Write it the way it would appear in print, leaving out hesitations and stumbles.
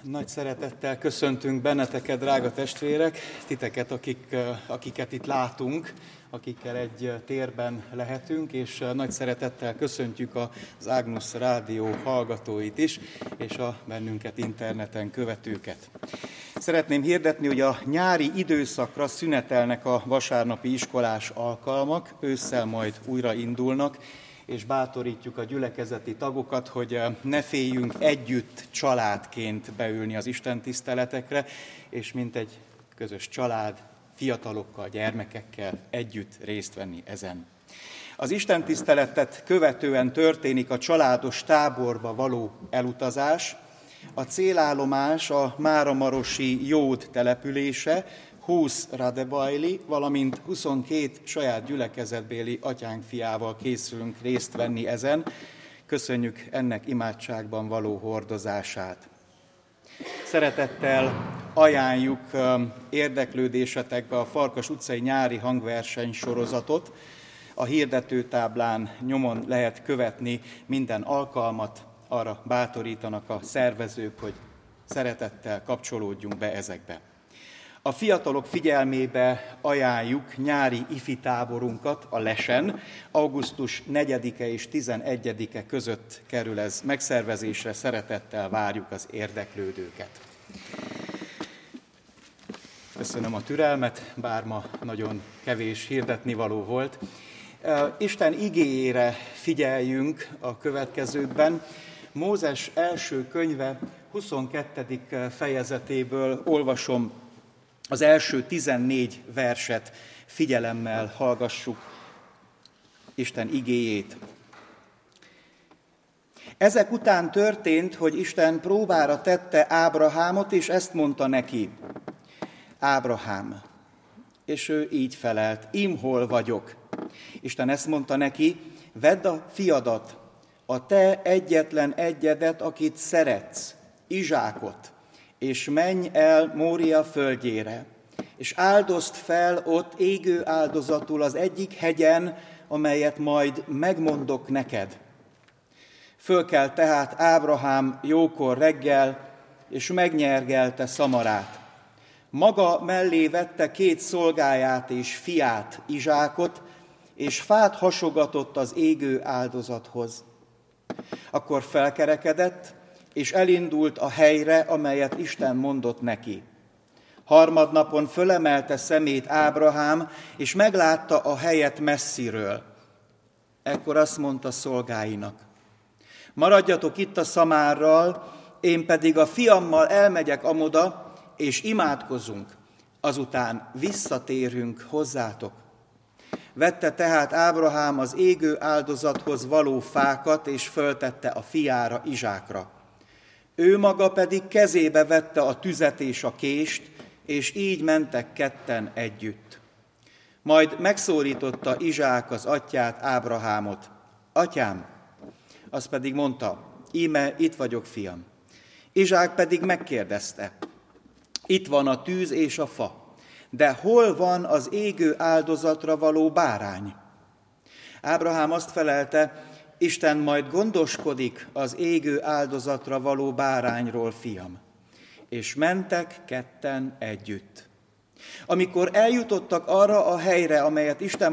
Nagy szeretettel köszöntünk benneteket, drága testvérek, titeket, akiket itt látunk, akikkel egy térben lehetünk, és nagy szeretettel köszöntjük az Agnus Rádió hallgatóit is, és a bennünket interneten követőket. Szeretném hirdetni, hogy a nyári időszakra szünetelnek a vasárnapi iskolás alkalmak, ősszel majd újra indulnak, és bátorítjuk a gyülekezeti tagokat, hogy ne féljünk együtt családként beülni az istentiszteletekre, és mint egy közös család, fiatalokkal, gyermekekkel együtt részt venni ezen. Az istentiszteletet követően történik a családos táborba való elutazás. A célállomás a máramarosi Jód települése, 20 Radebajli, valamint 22 saját gyülekezetbéli atyánk fiával készülünk részt venni ezen. Köszönjük ennek imádságban való hordozását. Szeretettel ajánljuk érdeklődésetekbe a Farkas utcai nyári hangverseny sorozatot. A hirdetőtáblán nyomon lehet követni minden alkalmat, arra bátorítanak a szervezők, hogy szeretettel kapcsolódjunk be ezekbe. A fiatalok figyelmébe ajánljuk nyári ifi táborunkat a Lesen. Augusztus 4-e és 11-e között kerül ez megszervezésre, szeretettel várjuk az érdeklődőket. Köszönöm a türelmet, bár ma nagyon kevés hirdetnivaló volt. Isten igéjére figyeljünk a következőkben. Mózes első könyve 22. fejezetéből olvasom az első 14 verset, figyelemmel hallgassuk Isten igéjét. Ezek után történt, hogy Isten próbára tette Ábrahámot, és ezt mondta neki: Ábrahám. És ő így felelt: Ím hol vagyok. Isten ezt mondta neki: Vedd a fiadat, a te egyetlen egyedet, akit szeretsz, Izsákot, és menj el Mória földjére, és áldozd fel ott égő áldozatul az egyik hegyen, amelyet majd megmondok neked. Fölkelt tehát Ábrahám jókor reggel, és megnyergelte Szamarát. Maga mellé vette 2 szolgáját és fiát, Izsákot, és fát hasogatott az égő áldozathoz. Akkor felkerekedett, és elindult a helyre, amelyet Isten mondott neki. Harmadnapon fölemelte szemét Ábrahám, és meglátta a helyet messziről. Ekkor azt mondta szolgáinak: Maradjatok itt a szamárral, én pedig a fiammal elmegyek amoda, és imádkozunk, azután visszatérünk hozzátok. Vette tehát Ábrahám az égő áldozathoz való fákat, és föltette a fiára, Izsákra. Ő maga pedig kezébe vette a tüzet és a kést, és így mentek ketten együtt. Majd megszólította Izsák az atyját, Ábrahámot: Atyám! Az pedig mondta: Íme, itt vagyok, fiam. Izsák pedig megkérdezte: Itt van a tűz és a fa, de hol van az égő áldozatra való bárány? Ábrahám azt felelte: Isten majd gondoskodik az égő áldozatra való bárányról, fiam. És mentek ketten együtt. Amikor eljutottak arra a helyre, amelyet Isten